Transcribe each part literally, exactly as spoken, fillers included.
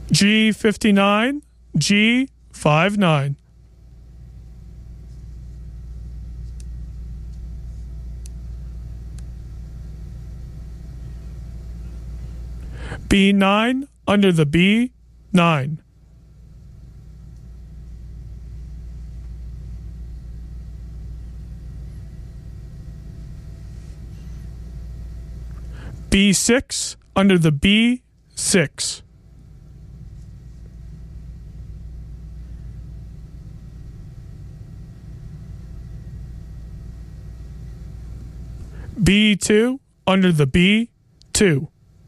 G fifty-nine, G fifty-nine. B nine under the B nine. B six under the B six. B two under the B two.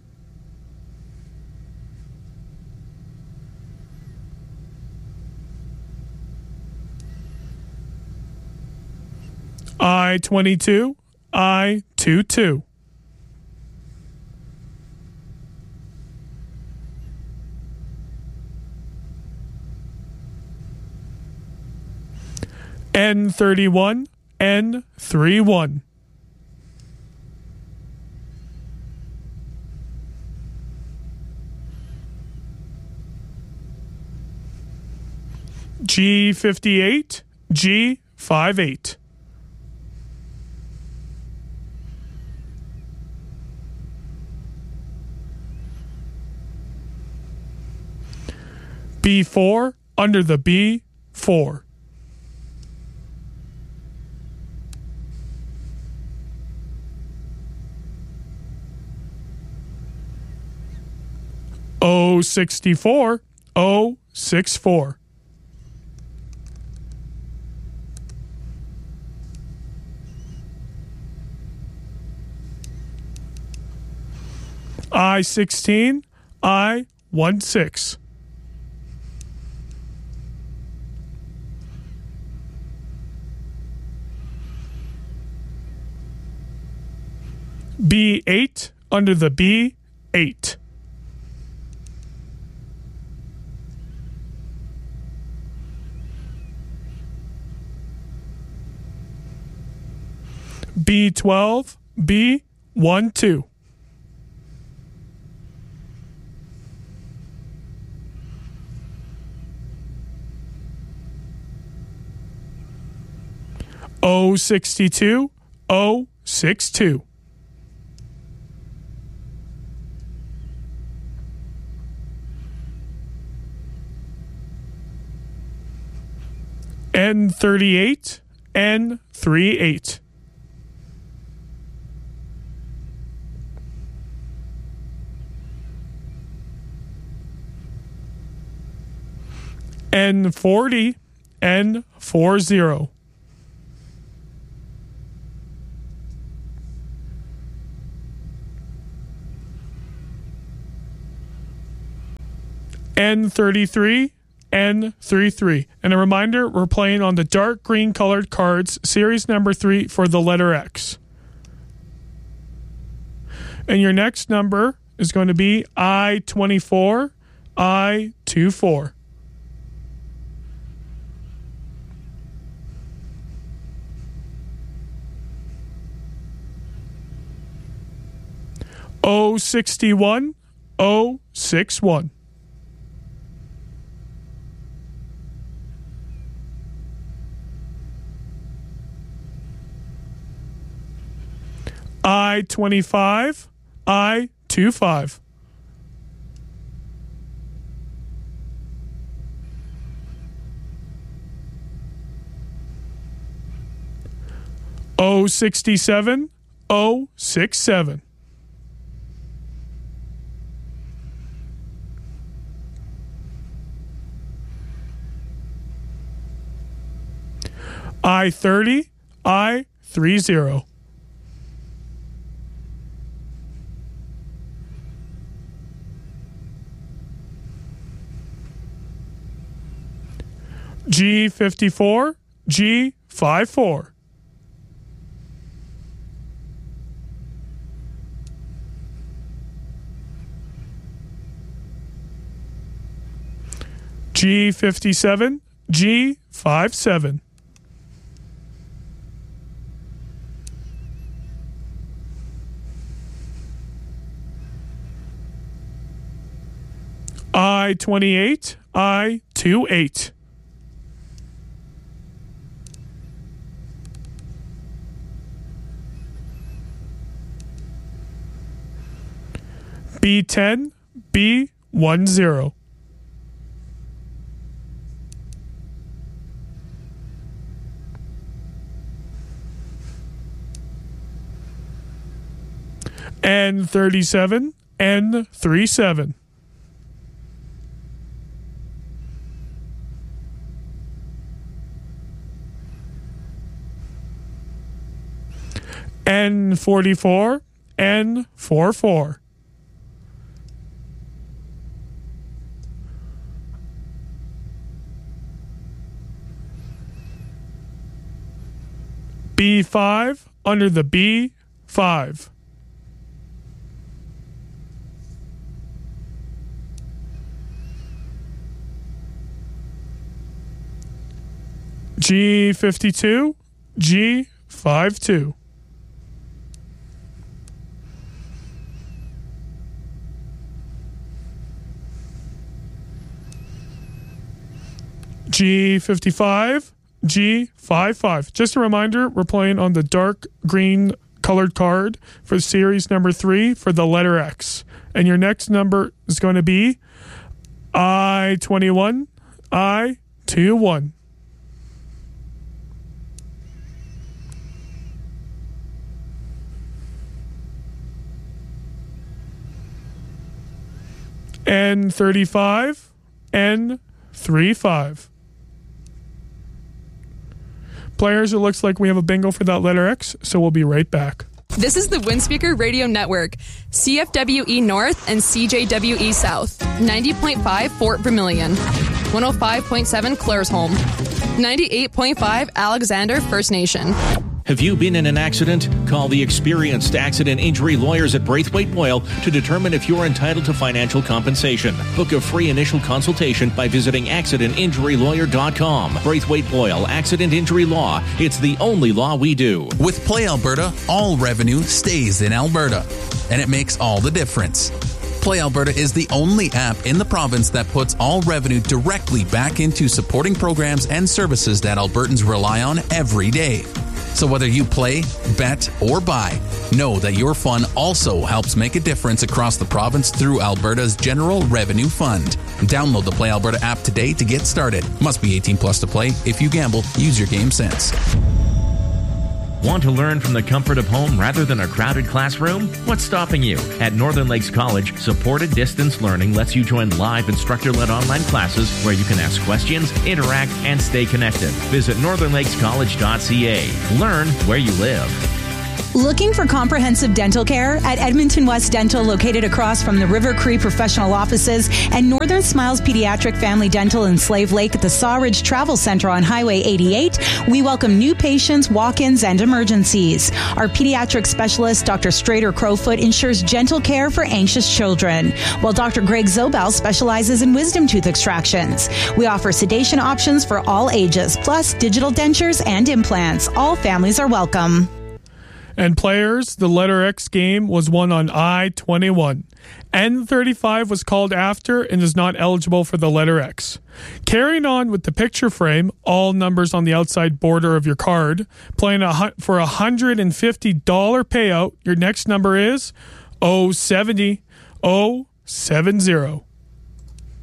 I twenty-two, I twenty-two. N thirty-one, N thirty-one. G fifty-eight, G fifty-eight. B four under the B four. O sixty-four, O sixty-four. I sixteen, I sixteen. B eight under the B eight. B twelve, B twelve. O sixty-two, O sixty-two. N thirty-eight, N thirty-eight. N forty, N forty. N thirty-three, N thirty-three. And a reminder, we're playing on the dark green colored cards, series number three for the letter X. And your next number is going to be I twenty-four, I twenty-four. O sixty-one, O sixty-one. I twenty-five, I twenty-five. O sixty-seven, O sixty-seven. I thirty, I thirty. G fifty-four, G fifty-four. G fifty-seven, G fifty-seven. I twenty-eight, I twenty-eight. B ten, B ten. N thirty-seven, N thirty-seven. N forty-four, N forty-four. B five under the B five. G fifty-two, G fifty-two. G fifty-five, G fifty-five. Just a reminder, we're playing on the dark green colored card for series number three for the letter X. And your next number is going to be I twenty-one, I twenty-one. N thirty-five, N thirty-five. Players, it looks like we have a bingo for that letter X, so we'll be right back. This is the Windspeaker Radio Network, C F W E North and C J W E South, ninety point five Fort Vermilion, one oh five point seven Claresholm, ninety-eight point five Alexander First Nation. Have you been in an accident? Call the experienced accident injury lawyers at Braithwaite Boyle to determine if you're entitled to financial compensation. Book a free initial consultation by visiting accident injury lawyer dot com. Braithwaite Boyle Accident Injury Law. It's the only law we do. With Play Alberta, all revenue stays in Alberta, and it makes all the difference. Play Alberta is the only app in the province that puts all revenue directly back into supporting programs and services that Albertans rely on every day. So whether you play, bet, or buy, know that your fun also helps make a difference across the province through Alberta's General Revenue Fund. Download the Play Alberta app today to get started. Must be eighteen plus to play. If you gamble, use your game sense. Want to learn from the comfort of home rather than a crowded classroom? What's stopping you? At Northern Lakes College, supported distance learning lets you join live instructor-led online classes where you can ask questions, interact, and stay connected. Visit northern lakes college dot c a. Learn where you live. Looking for comprehensive dental care? At Edmonton West Dental, located across from the River Cree Professional Offices and Northern Smiles Pediatric Family Dental in Slave Lake at the Sawridge Travel Center on Highway eighty-eight, we welcome new patients, walk-ins, and emergencies. Our pediatric specialist, Doctor Strader Crowfoot, ensures gentle care for anxious children, while Doctor Greg Zobel specializes in wisdom tooth extractions. We offer sedation options for all ages, plus digital dentures and implants. All families are welcome. And players, the letter X game was won on I twenty-one. N thirty-five was called after and is not eligible for the letter X. Carrying on with the picture frame, all numbers on the outside border of your card, playing a, for a one hundred fifty dollars payout, your next number is oh seventy, oh seventy.